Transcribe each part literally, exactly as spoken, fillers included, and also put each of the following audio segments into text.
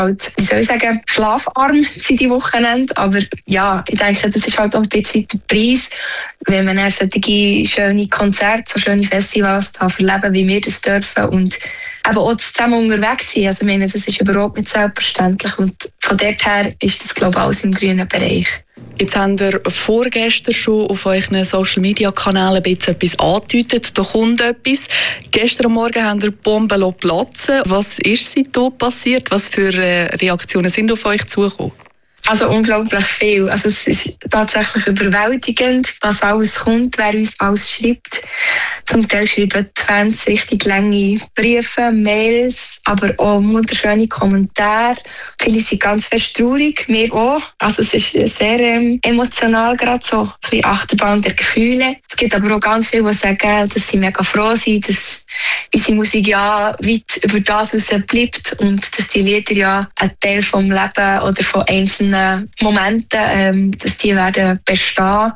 halt, wie soll ich sagen, schlafarm sind die Wochenende. Aber ja, ich denke, das ist halt auch ein bisschen der Preis, wenn man dann solche schöne Konzerte, so schöne Festivals da verleben, wie wir das dürfen und eben auch zusammen unterwegs sind. Also ich meine, das ist überhaupt nicht selbstverständlich und von dort her ist das, glaube ich, alles im grünen Bereich. Jetzt habt ihr vorgestern schon auf euren Social-Media-Kanälen ein bisschen etwas angedeutet. Da kommt etwas. Gestern Morgen habt ihr Bomben platzen. Was ist seitdem passiert? Was für Reaktionen sind auf euch zugekommen? Also unglaublich viel. Also es ist tatsächlich überwältigend, was alles kommt, wer uns alles schreibt. Zum Teil schreiben die Fans richtig lange Briefe, Mails, aber auch wunderschöne Kommentare. Viele sind ganz fest traurig, wir auch. Also es ist sehr ähm, emotional gerade so, ein bisschen Achterbahn der Gefühle. Es gibt aber auch ganz viele, die sagen, dass sie mega froh sind, dass unsere Musik ja weit über das raus bleibt und dass die Lieder ja ein Teil vom Leben oder von einzelnen Momente, ähm, dass die werden bestehen.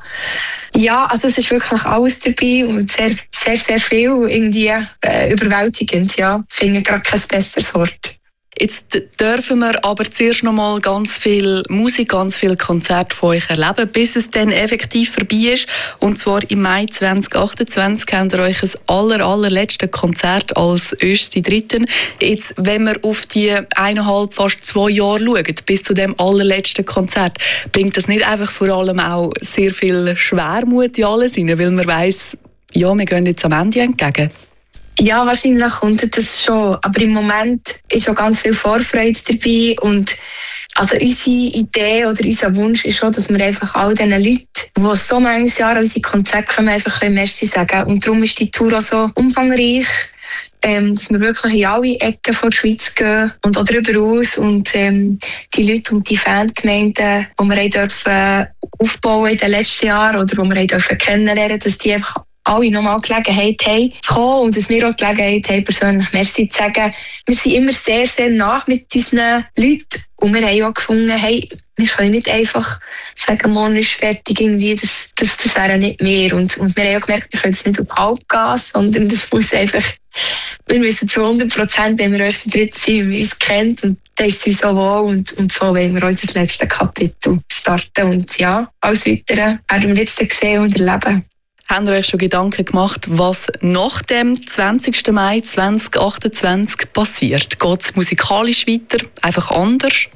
Ja, also es ist wirklich alles dabei und sehr, sehr, sehr viel irgendwie äh, überwältigend. Ja, ich finde gerade kein besseres Wort. Jetzt dürfen wir aber zuerst noch mal ganz viel Musik, ganz viel Konzerte von euch erleben, bis es dann effektiv vorbei ist. Und zwar im Mai zwanzig achtundzwanzig habt ihr euch das aller, allerletzte Konzert als Oesch die Dritten. Jetzt, wenn wir auf die eineinhalb, fast zwei Jahre schauen, bis zu dem allerletzten Konzert, bringt das nicht einfach vor allem auch sehr viel Schwermut in alles rein, weil man weiss, ja, wir gehen jetzt am Ende entgegen? Ja, wahrscheinlich kommt das schon. Aber im Moment ist auch ganz viel Vorfreude dabei. Und also unsere Idee oder unser Wunsch ist schon, dass wir einfach all diesen Leuten, die so manches Jahr an unsere Konzerte kommen, einfach Merci sagen können. Und darum ist die Tour auch so umfangreich, ähm, dass wir wirklich in alle Ecken von der Schweiz gehen und auch darüber aus. Und ähm, die Leute und die Fangemeinden, die wir dürfen aufbauen in den letzten Jahren oder die wir dürfen kennenlernen, dass die einfach alle nochmal Gelegenheit haben zu kommen und dass wir auch Gelegenheit haben, persönlich Merci zu sagen. Wir sind immer sehr, sehr nah mit unseren Leuten und wir haben auch gefunden, hey, wir können nicht einfach sagen, morgen ist fertig, irgendwie, das, das, das wäre nicht mehr. Und, und wir haben auch gemerkt, wir können es nicht auf Halbgas, sondern das muss einfach, wir müssen zu hundert Prozent, wenn wir erst dritt sind, wie wir uns kennen und dann ist es uns so wohl und, und so wollen wir auch das letzte Kapitel starten. Und ja, alles Weitere werden wir jetzt sehen und erleben. Habt ihr euch schon Gedanken gemacht, was nach dem zwanzigsten Mai zwanzig achtundzwanzig passiert? Geht es musikalisch weiter? Einfach anders?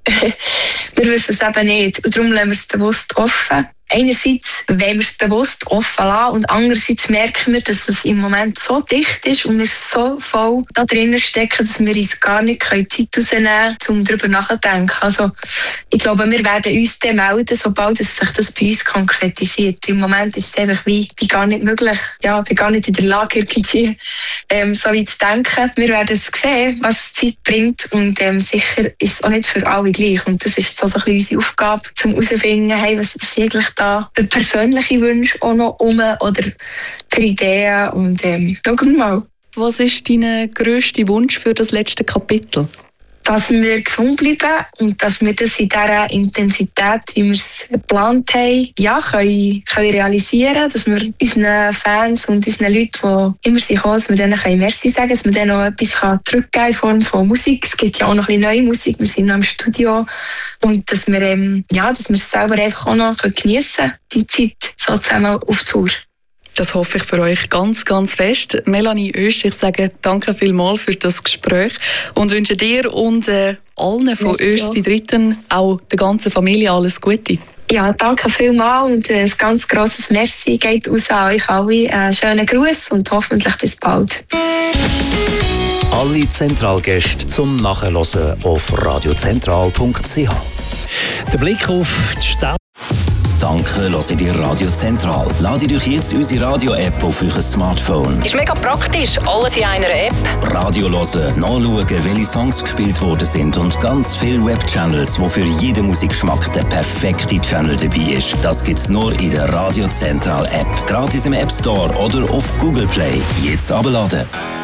Wir wissen es eben nicht und darum lassen wir es bewusst offen. Einerseits wollen wir es bewusst offen lassen und andererseits merken wir, dass es im Moment so dicht ist und wir so voll da drinnen stecken, dass wir uns gar nicht Zeit rausnehmen können, um darüber nachzudenken. Also ich glaube, wir werden uns dann melden, sobald es sich das bei uns konkretisiert. Im Moment ist es einfach wie, wie gar nicht möglich. Ja, ich bin gar nicht in der Lage, irgendwie ähm, so weit zu denken. Wir werden es sehen, was die Zeit bringt und ähm, sicher ist es auch nicht für alle gleich. Und das ist so, so ein bisschen unsere Aufgabe, um herauszufinden, hey, was ist eigentlich da für persönliche Wünsche auch noch um oder für Ideen und ähm, schauen wir mal. Was ist dein grösster Wunsch für das letzte Kapitel? Dass wir gesund bleiben und dass wir das in dieser Intensität, wie wir es geplant haben, ja, können, können realisieren, dass wir unseren Fans und unseren Leuten, die immer sind gekommen, dass wir denen können Merci sagen, dass wir denen auch etwas zurückgeben kann in Form von Musik. Es gibt ja auch noch ein bisschen neue Musik, wir sind noch im Studio und dass wir, ähm, ja, dass wir es selber einfach auch noch geniessen können, die Zeit so zusammen auf Tour. Das hoffe ich für euch ganz, ganz fest. Melanie Oesch, ich sage danke vielmals für das Gespräch und wünsche dir und äh, allen von Oesch die Dritten, auch der ganzen Familie, alles Gute. Ja, danke vielmals und ein ganz grosses Merci geht aus an euch alle. Einen schönen Gruß und hoffentlich bis bald. Alle Zentralgäste zum Nachhören auf radiozentral punkt c h. Der Blick auf die Stadt. Danke, hört ihr Radio Zentral. Ladet euch jetzt unsere Radio-App auf euer Smartphone. Ist mega praktisch, alles in einer App. Radio hören, nachschauen, welche Songs gespielt worden sind und ganz viele Webchannels, wo für jeden Musikgeschmack der perfekte Channel dabei ist. Das gibt's nur in der Radio Zentral App. Gratis im App Store oder auf Google Play. Jetzt abladen.